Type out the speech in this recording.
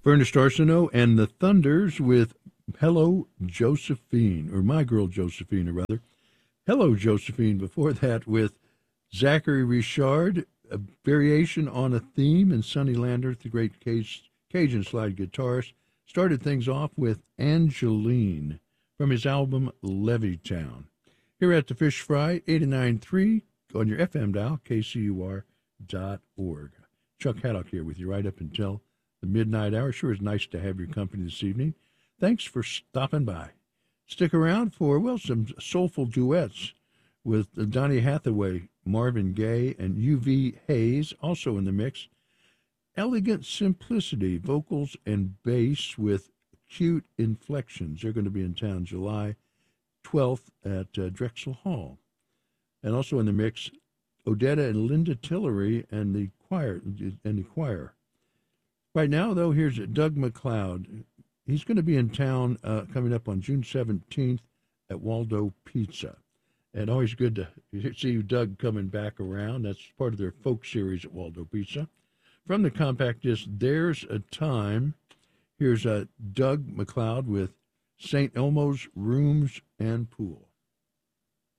Ernest Arsenault and the Thunders with Hello Josephine, or My Girl Josephine, or rather. Hello Josephine before that with Zachary Richard, a variation on a theme, and Sonny Landreth, the great Cajun slide guitarist, started things off with Angeline from his album Levittown. Here at the Fish Fry, 89.3 on your FM dial, kcur.org. Chuck Haddock here with you right up until the midnight hour. Sure is nice to have your company this evening. Thanks for stopping by. Stick around for, well, some soulful duets with Donny Hathaway, Marvin Gaye, and UV Hayes, also in the mix. Elegant Simplicity, vocals and bass with cute inflections. They're going to be in town July 12th at Drexel Hall. And also in the mix, Odetta and Linda Tillery and the choir. Right now, though, here's Doug McLeod. He's going to be in town coming up on June 17th at Waldo Pizza. And always good to see Doug coming back around. That's part of their folk series at Waldo Pizza. From the compact disc, There's a Time. Here's Doug McLeod with St. Elmo's Rooms and Pool.